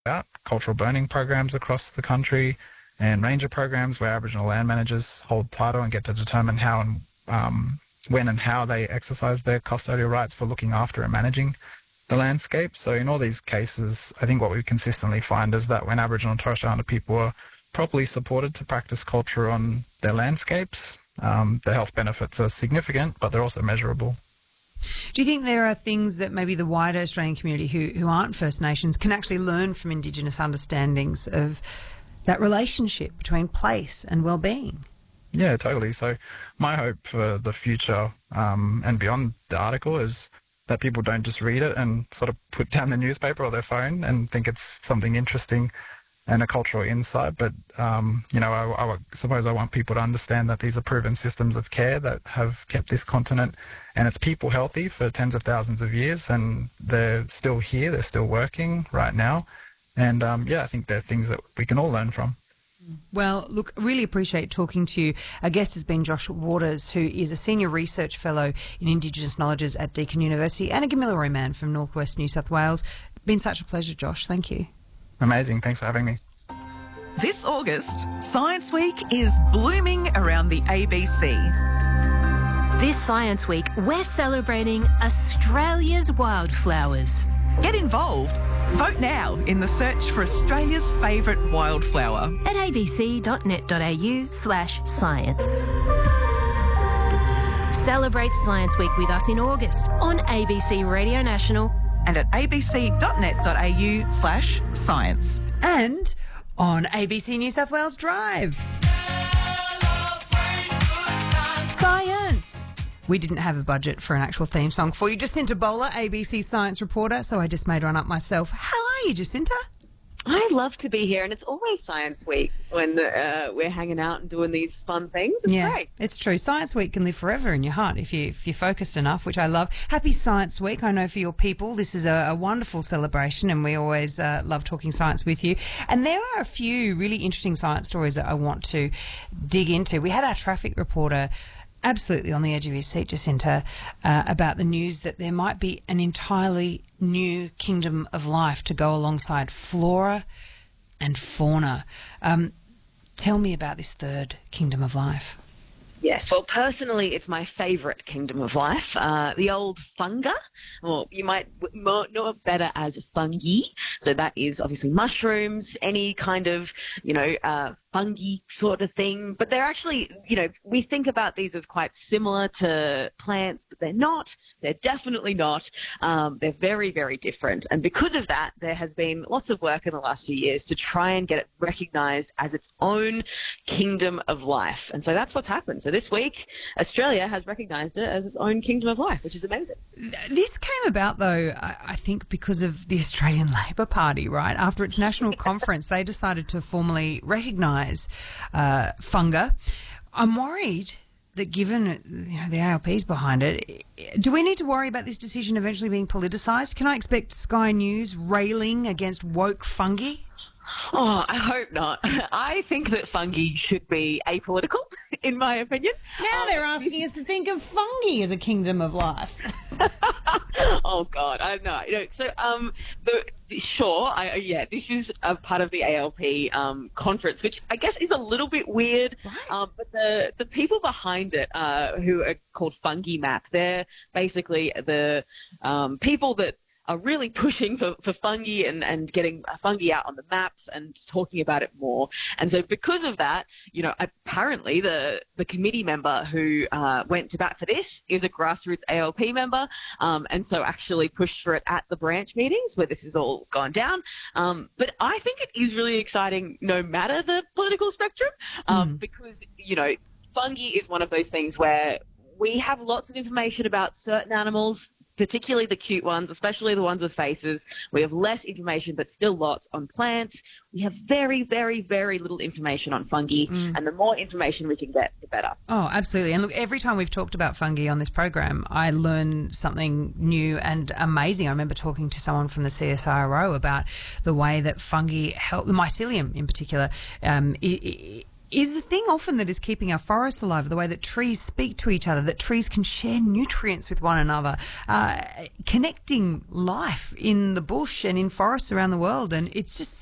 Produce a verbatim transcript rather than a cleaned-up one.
out cultural burning programs across the country and ranger programs where Aboriginal land managers hold title and get to determine how and um, when and how they exercise their custodial rights for looking after and managing the landscape. So in all these cases, I think what we consistently find is that when Aboriginal and Torres Strait Islander people are properly supported to practice culture on their landscapes, um, the health benefits are significant, but they're also measurable. Do you think there are things that maybe the wider Australian community who, who aren't First Nations can actually learn from Indigenous understandings of that relationship between place and well-being? Yeah, totally. So my hope for the future um, and beyond the article is that people don't just read it and sort of put down the newspaper or their phone and think it's something interesting and a cultural insight. But, um, you know, I, I suppose I want people to understand that these are proven systems of care that have kept this continent and its people healthy for tens of thousands of years, and they're still here, they're still working right now. And, um, yeah, I think they're things that we can all learn from. Well, look, really appreciate talking to you. Our guest has been Josh Waters, who is a Senior Research Fellow in Indigenous Knowledges at Deakin University and a Gamilaroi man from Northwest New South Wales. Been such a pleasure, Josh. Thank you. Amazing. Thanks for having me. This August, Science Week is blooming around the A B C. This Science Week, we're celebrating Australia's wildflowers. Get involved. Vote now in the search for Australia's favourite wildflower at abc.net.au slash science. Celebrate Science Week with us in August on A B C Radio National and at abc.net.au slash science. And on A B C New South Wales Drive. Science! We didn't have a budget for an actual theme song for you. Jacinta Bowler, A B C science reporter, so I just made one up myself. How are you, Jacinta? I love to be here, and it's always Science Week when uh, we're hanging out and doing these fun things. It's yeah, great. It's true. Science Week can live forever in your heart if, you, if you're focused enough, which I love. Happy Science Week. I know for your people this is a, a wonderful celebration, and we always uh, love talking science with you. And there are a few really interesting science stories that I want to dig into. We had our traffic reporter absolutely on the edge of his seat, Jacinta, uh, about the news that there might be an entirely new kingdom of life to go alongside flora and fauna. Um, tell me about this third kingdom of life. Yes, well, personally, it's my favourite kingdom of life, uh, the old funga, or you might know it better as fungi. So that is obviously mushrooms, any kind of, you know, uh, fungi sort of thing. But they're actually, you know, we think about these as quite similar to plants, but they're not. They're definitely not. Um, they're very, very different. And because of that, there has been lots of work in the last few years to try and get it recognised as its own kingdom of life. And so that's what's happened. So this week, Australia has recognised it as its own kingdom of life, which is amazing. This came about, though, I think because of the Australian Labor Party, right? After its national conference, they decided to formally recognise uh, funga. I'm worried that given you know, the A L P's behind it, do we need to worry about this decision eventually being politicised? Can I expect Sky News railing against woke fungi? Oh, I hope not. I think that fungi should be apolitical, in my opinion. Now they're asking us to think of fungi as a kingdom of life. Oh, God, I know. You know so, um, the, sure, I, yeah, this is a part of the A L P um, conference, which I guess is a little bit weird. Right. Um, but the, the people behind it, uh, who are called Fungi Map, they're basically the um, people that are really pushing for, for fungi and, and getting fungi out on the maps and talking about it more. And so because of that, you know, apparently the, the committee member who uh, went to bat for this is a grassroots A L P member, um, and so actually pushed for it at the branch meetings where this has all gone down. Um, but I think it is really exciting no matter the political spectrum, um, mm. because, you know, fungi is one of those things where we have lots of information about certain animals, particularly the cute ones, especially the ones with faces. We have less information, but still lots on plants. We have very, very, very little information on fungi, mm. and the more information we can get, the better. Oh, absolutely. And look, every time we've talked about fungi on this program, I learn something new and amazing. I remember talking to someone from the C S I R O about the way that fungi help, the mycelium in particular, um, it, it, is the thing often that is keeping our forests alive, the way that trees speak to each other, that trees can share nutrients with one another, uh, connecting life in the bush and in forests around the world. And it's just